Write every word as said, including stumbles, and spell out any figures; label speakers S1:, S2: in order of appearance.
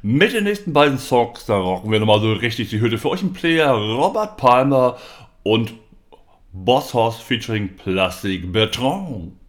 S1: Mit den nächsten beiden Songs, da rocken wir nochmal so richtig die Hütte. Für euch ein Player Robert Palmer und Boss Hoss featuring Plastic Bertrand.